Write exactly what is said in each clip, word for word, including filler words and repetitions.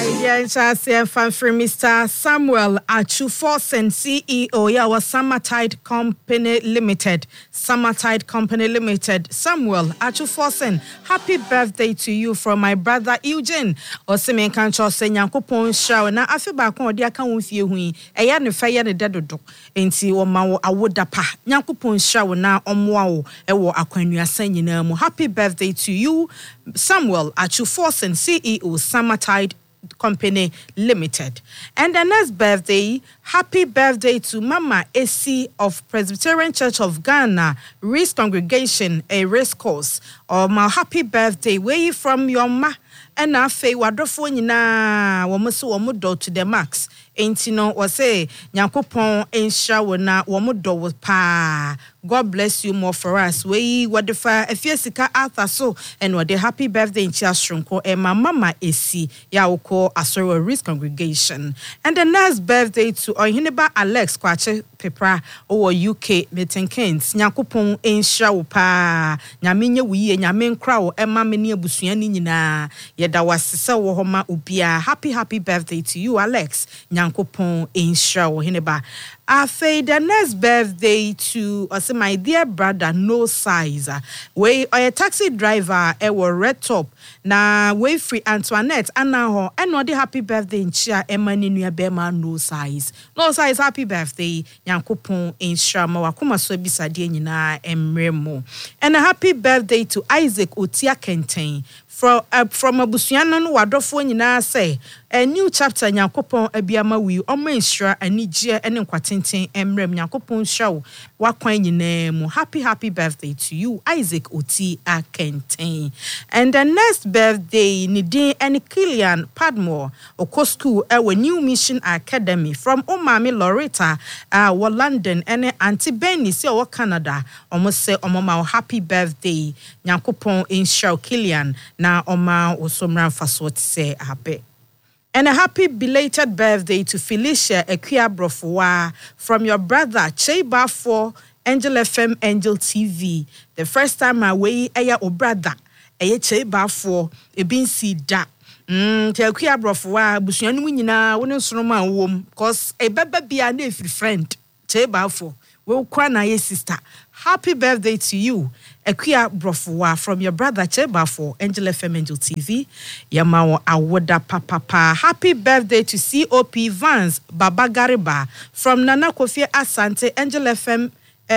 Yes, I say from Mister Samuel Achuforsen, C E O, yeah, was Summertide Company Limited. Summertide Company Limited. Samuel Achuforsen, happy birthday to you from my brother Eugene. Osime kancho se nyankopon shaw na afi ba kon odi aka won fie hui. Eya ne fa ye ne dedodo. Enti wo ma wo awoda pa. Nyankopon shaw na omwa wo e wo akwannuasa nyina mu. Happy birthday to you, Samuel Achuforsen, C E O, Summertide Company Limited. And the next birthday, happy birthday to Mama Esi of Presbyterian Church of Ghana, Race Congregation, a race course. Or my happy birthday, where you from your ma? And I say, wadrofo nyina, wamusu wamudo to the max. Ain't you know, was say, Nyankopon ensha wana wamudo pa. God bless you more for us. We what the fire a fiesika Arthur so and what the happy birthday in Chiastrunko and my mama Esi Yaoko Asoro Risk Congregation. And the next birthday to Ohineba Alex Kwache Pepra or U K Meeting Kent. Nyakupon ensha pa Nyaminya we and Yamin Crow and Mamini Busuanina. Yeda was Sisa Wohoma Ubia. Happy, happy birthday to you, Alex. Nyankupon ensha Ohineba. I say the next birthday to also my dear brother, no size. We are a taxi driver, a red top. Na we free Antoinette, and now and what the happy birthday in Chia Emma Ninia Bema, no size. No size, happy birthday, Yankopon in Shama, Wakuma Sobisa Dienina, and Remo. And a happy birthday to Isaac Utia Kenten. From uh, from Abusianan wadrofo nyina say a new chapter Nyankopon abiama wi omensra anigye ene kwatenten emrem Nyankopon show wakwan nyina mu. Happy happy birthday to you, Isaac Oti Akenten. And the next birthday ni din ene Kilian Padmore oko school ewe New Mission Academy from Omami Loretta uh wa London ene Auntie Benny se o Canada omo se omo ma happy birthday Nyankopon inshow Kilian na Oma Osomran Fasot say happy. And a happy belated birthday to Felicia Ekia Brofwa from your brother Cheba for Angel F M Angel T V. The first time I way aya o brother aya Cheba for e bin si da. Mm te Ekia Brofwa busuanu nyina woni soroma wom cause e baba bia na efri friend Cheba for we kwa na ye sister. Happy birthday to you, Ekia Brofwa from your brother Cheba for Angel F M Angel T V. Yamawo awoda papa pa. Happy birthday to C O P Vance Baba Gariba from Nana Kofi Asante Angel F M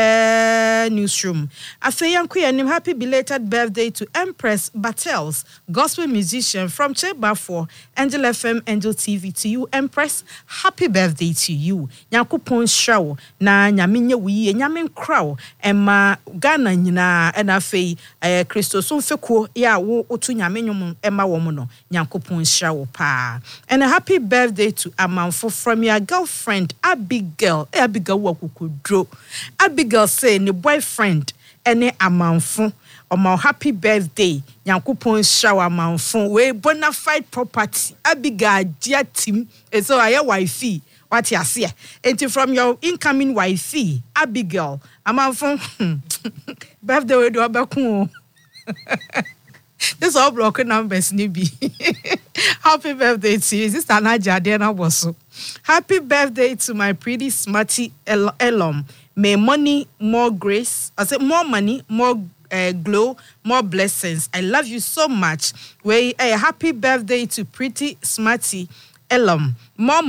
uh, newsroom. Afeyankuyanim, happy belated birthday to Empress Battles, gospel musician from Cheba for Angel F M Angel T V. To you, Empress, happy birthday to you. Nyankopon show na nyaminya wi nyamin crow emma Ghana nyina ena fei eh Christo so feko ya wo otu nyamenyum emma wo no Nyankopon show pa. And a happy birthday to Amanfo from your girlfriend Abigail. Eh, Abigail wakukudro. Abigail say ne boyfriend ene Amanfo. Omo happy birthday Nyankopon shower Amanfo we bona fide property Abigail dia team so aye wifey what you say enti from your incoming wifey Abigail Amanfo birthday we do abekun. This all broken numbers nibi. Happy birthday to you. This is Anaja Adena Boso. Happy birthday to my pretty smarty El- Elom. May money, more grace. I said more money, more uh, glow, more blessings. I love you so much. Way a happy birthday to pretty smarty Elom. More